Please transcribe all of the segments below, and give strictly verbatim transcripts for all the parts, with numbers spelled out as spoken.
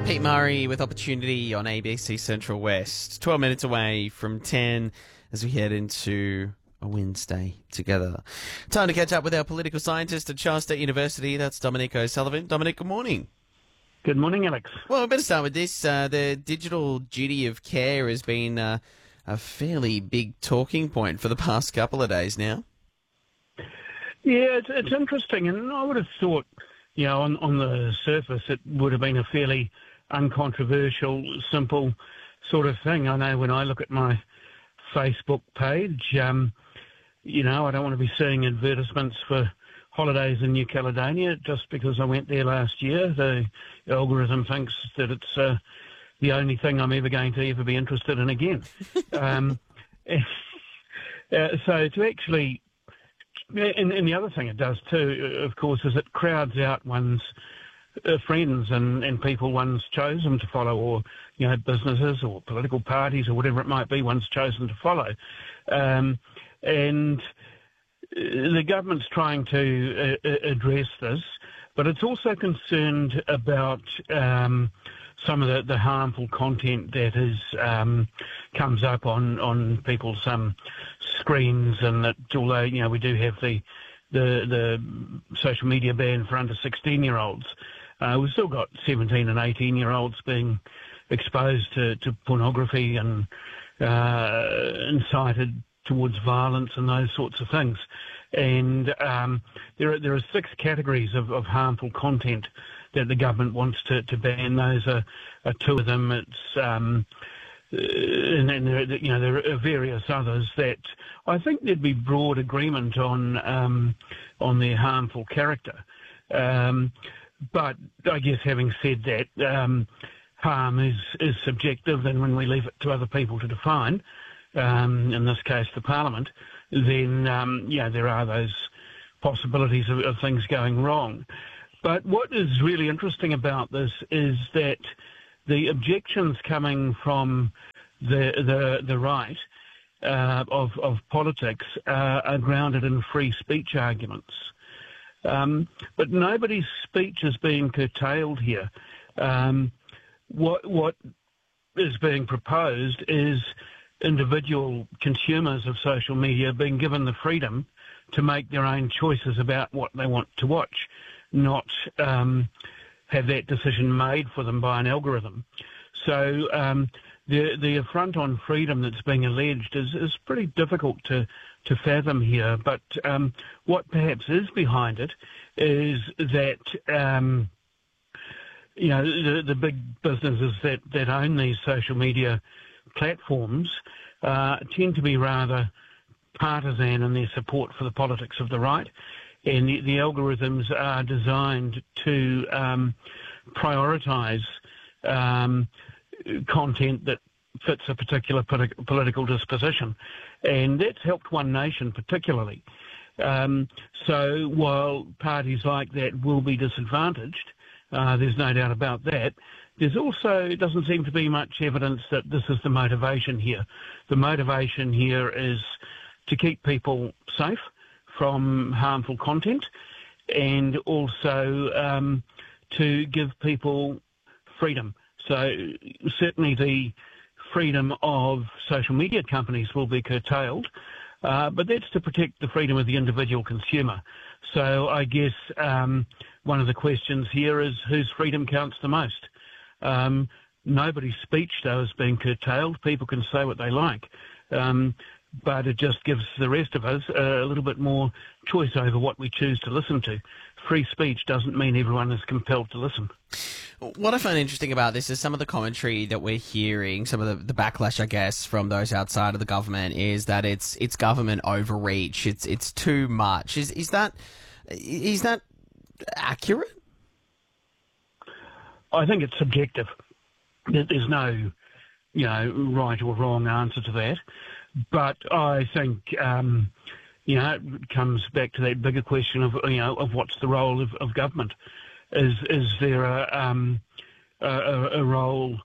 Pete Murray with Opportunity on A B C Central West. twelve minutes away from ten as we head into a Wednesday together. Time to catch up with our political scientist at Charles State University. That's Dominic O'Sullivan. Dominic, good morning. Good morning, Alex. Well, we better start with this. Uh, the digital duty of care has been uh, a fairly big talking point for the past couple of days now. Yeah, it's, it's interesting, and I would have thought, you know, on, on the surface it would have been a fairly uncontroversial, simple sort of thing. I know when I look at my Facebook page, um, you know, I don't want to be seeing advertisements for holidays in New Caledonia just because I went there last year. The algorithm thinks that it's uh, the only thing I'm ever going to ever be interested in again. um, uh, so to actually, and, and the other thing it does too, of course, is it crowds out one's uh, friends and, and people one's chosen to follow, or, you know, businesses or political parties or whatever it might be one's chosen to follow. Um, and the government's trying to uh, address this, but it's also concerned about um, some of the, the harmful content that is um, comes up on on people's um, screens, and that although, you know, we do have the the, the social media ban for under sixteen-year-olds, uh, we've still got seventeen and eighteen-year-olds being exposed to, to pornography and uh, incited towards violence and those sorts of things. And um, there are, there are six categories of, of harmful content that the government wants to, to ban. Those are, are two of them. It's um, and then there, you know, there are various others that I think there'd be broad agreement on um, on their harmful character. Um, but I guess having said that, um, harm is, is subjective, and when we leave it to other people to define, um, in this case the Parliament, then um, yeah, there are those possibilities of, of things going wrong. But what is really interesting about this is that the objections coming from the the, the right uh, of, of politics uh, are grounded in free speech arguments. Um, but nobody's speech is being curtailed here. Um, what what is being proposed is individual consumers of social media being given the freedom to make their own choices about what they want to watch, not um, have that decision made for them by an algorithm. So um, the the affront on freedom that's being alleged is, is pretty difficult to, to fathom here. But um, what perhaps is behind it is that um, you know, the, the big businesses that, that own these social media platforms uh, tend to be rather partisan in their support for the politics of the right, and the, the algorithms are designed to um, prioritise um, content that fits a particular politi- political disposition, and that's helped One Nation particularly. Um, so while parties like that will be disadvantaged, uh, there's no doubt about that, there's also, it doesn't seem to be much evidence that this is the motivation here. The motivation here is to keep people safe from harmful content, and also um, to give people freedom. So certainly the freedom of social media companies will be curtailed, uh, but that's to protect the freedom of the individual consumer. So I guess um, one of the questions here is whose freedom counts the most? Um, nobody's speech, though, is being curtailed. People can say what they like. Um, but it just gives the rest of us a little bit more choice over what we choose to listen to. Free speech doesn't mean everyone is compelled to listen. What I find interesting about this is some of the commentary that we're hearing, some of the, the backlash, I guess, from those outside of the government is that it's it's government overreach. It's it's too much. Is is that is that accurate? I think it's subjective. There's no, you know, right or wrong answer to that. But I think, um, you know, it comes back to that bigger question of, you know, of what's the role of, of government. Is is there a, um, a, a role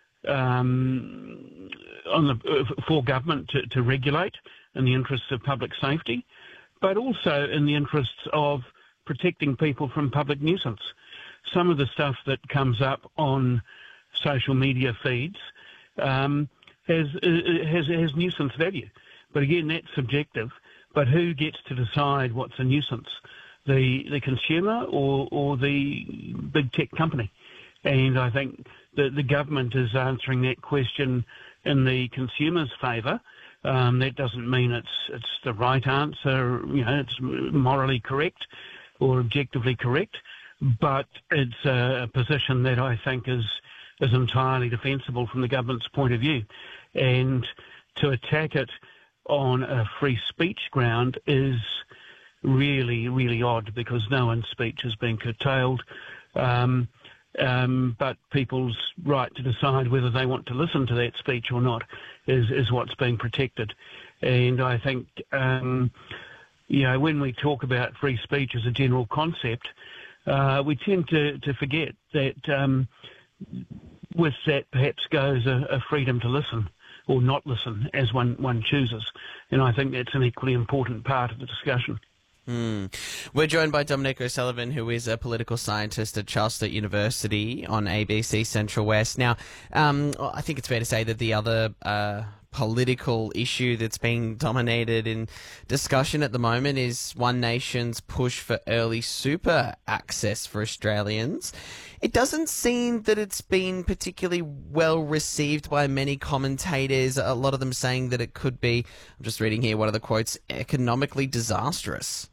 um, on the, for government to, to regulate in the interests of public safety, but also in the interests of protecting people from public nuisance? Some of the stuff that comes up on social media feeds um, has, has has nuisance value. But again, that's subjective. But who gets to decide what's a nuisance? The the consumer or or the big tech company? And I think that the government is answering that question in the consumer's favour. Um, that doesn't mean it's it's the right answer, you know, it's morally correct or objectively correct, but it's a position that I think is is entirely defensible from the government's point of view. And to attack it on a free speech ground is really, really odd, because no one's speech has been curtailed. Um, Um, but people's right to decide whether they want to listen to that speech or not is, is what's being protected. And I think, um, you know, when we talk about free speech as a general concept, uh, we tend to, to forget that um, with that perhaps goes a, a freedom to listen or not listen as one, one chooses. And I think that's an equally important part of the discussion. Mm. We're joined by Dominic O'Sullivan, who is a political scientist at Charles Sturt University, on A B C Central West. Now, um, I think it's fair to say that the other uh, political issue that's being dominated in discussion at the moment is One Nation's push for early super access for Australians. It doesn't seem that it's been particularly well received by many commentators, a lot of them saying that it could be, I'm just reading here one of the quotes, economically disastrous.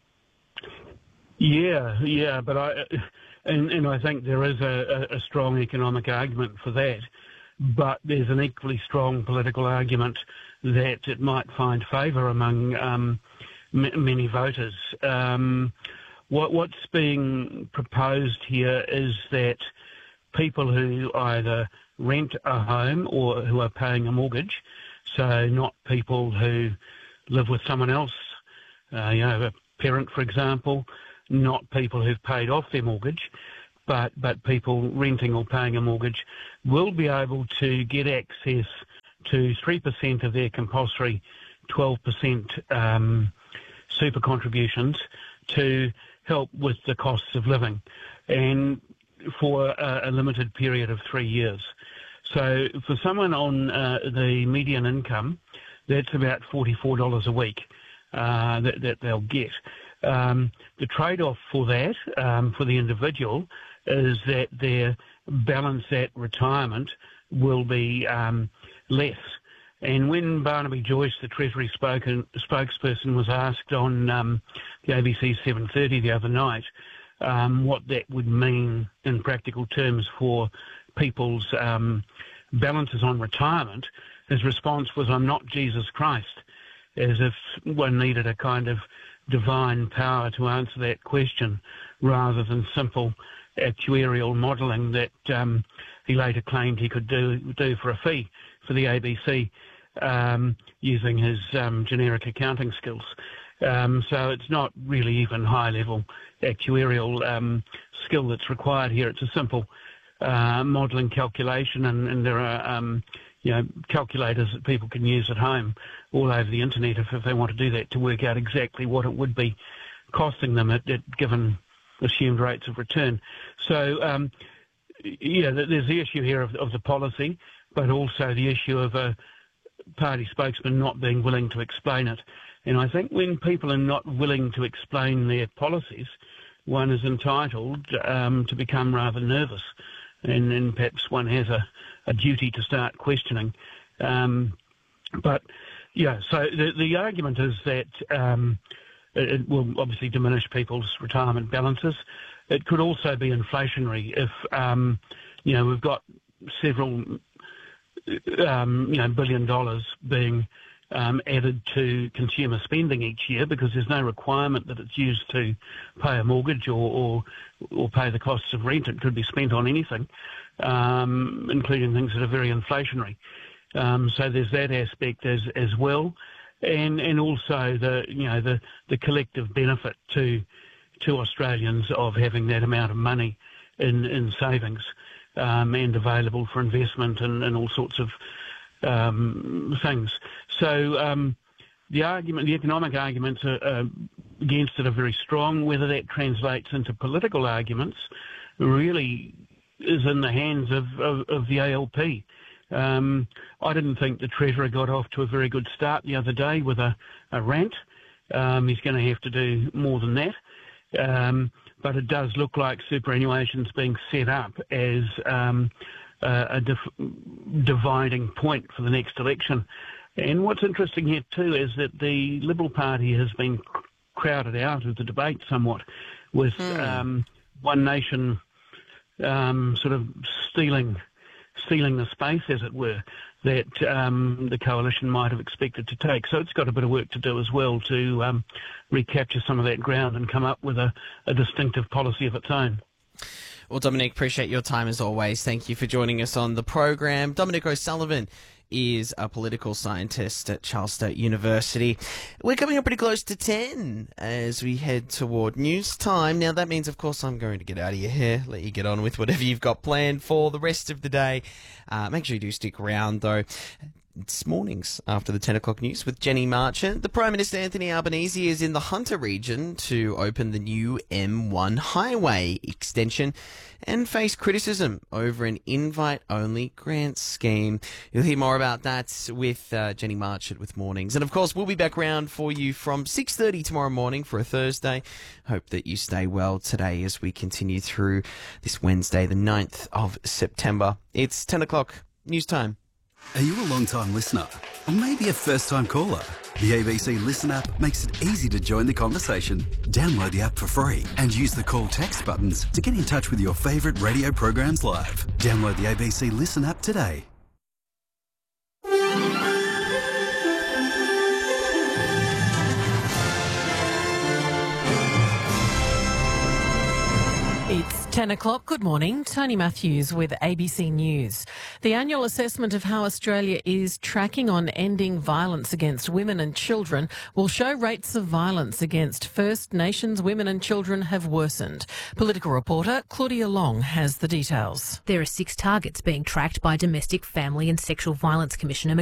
Yeah, yeah, but I, and, and I think there is a, a strong economic argument for that, but there's an equally strong political argument that it might find favour among um, m- many voters. Um, what, what's being proposed here is that people who either rent a home or who are paying a mortgage, so not people who live with someone else, uh, you know, a parent, for example, not people who've paid off their mortgage, but, but people renting or paying a mortgage, will be able to get access to three percent of their compulsory twelve percent um, super contributions to help with the costs of living, and for a, a limited period of three years. So for someone on uh, the median income, that's about forty-four dollars a week uh, that, that they'll get. Um, the trade-off for that, um, for the individual, is that their balance at retirement will be um, less. And when Barnaby Joyce, the Treasury spoken, spokesperson, was asked on um, the A B C seven thirty the other night um, what that would mean in practical terms for people's um, balances on retirement, his response was, "I'm not Jesus Christ," as if one needed a kind of divine power to answer that question rather than simple actuarial modelling that um, he later claimed he could do do for a fee for the A B C um, using his um, generic accounting skills. Um, so it's not really even high-level actuarial um, skill that's required here. It's a simple uh, modelling calculation, and, and there are um, you know, calculators that people can use at home all over the internet if, if they want to do that, to work out exactly what it would be costing them at, at given assumed rates of return. So, um, yeah, there's the issue here of, of the policy, but also the issue of a party spokesman not being willing to explain it. And I think when people are not willing to explain their policies, one is entitled um, to become rather nervous, and, and perhaps one has a, a duty to start questioning. Um, but, yeah, so the, the argument is that um, it, it will obviously diminish people's retirement balances. It could also be inflationary if, um, you know, we've got several, um, you know, billion dollars being um, added to consumer spending each year, because there's no requirement that it's used to pay a mortgage or, or, or pay the costs of rent. It could be spent on anything, um, including things that are very inflationary. Um, so there's that aspect as as well, and and also the you know the the collective benefit to to Australians of having that amount of money in in savings um, and available for investment and, and all sorts of um, things. So um, the argument, the economic arguments are, uh, against it are very strong. Whether that translates into political arguments really is in the hands of, of, of the A L P. Um, I didn't think the Treasurer got off to a very good start the other day with a, a rant. Um, he's going to have to do more than that. Um, but it does look like superannuation's being set up as um, a, a dif- dividing point for the next election. And what's interesting here too is that the Liberal Party has been crowded out of the debate somewhat, with mm. um, One Nation um, sort of stealing stealing the space, as it were, that um, the coalition might have expected to take. So it's got a bit of work to do as well to um, recapture some of that ground and come up with a, a distinctive policy of its own. Well, Dominic, appreciate your time as always. Thank you for joining us on the program. Dominic O'Sullivan is a political scientist at Charles Sturt University. We're coming up pretty close to ten as we head toward news time. Now, that means, of course, I'm going to get out of your hair, let you get on with whatever you've got planned for the rest of the day. Uh, make sure you do stick around, though. It's mornings after the ten o'clock news with Jenny Marchant. The Prime Minister Anthony Albanese is in the Hunter region to open the new M one highway extension and face criticism over an invite-only grant scheme. You'll hear more about that with uh, Jenny Marchant with Mornings. And, of course, we'll be back round for you from six thirty tomorrow morning for a Thursday. Hope that you stay well today as we continue through this Wednesday, the ninth of September. It's ten o'clock news time. Are you a long-time listener? Or maybe a first-time caller? The A B C Listen app makes it easy to join the conversation. Download the app for free and use the call text buttons to get in touch with your favourite radio programs live. Download the A B C Listen app today. It's ten o'clock. Good morning. Tony Matthews with A B C News. The annual assessment of how Australia is tracking on ending violence against women and children will show rates of violence against First Nations women and children have worsened. Political reporter Claudia Long has the details. There are six targets being tracked by Domestic, Family and Sexual Violence Commissioner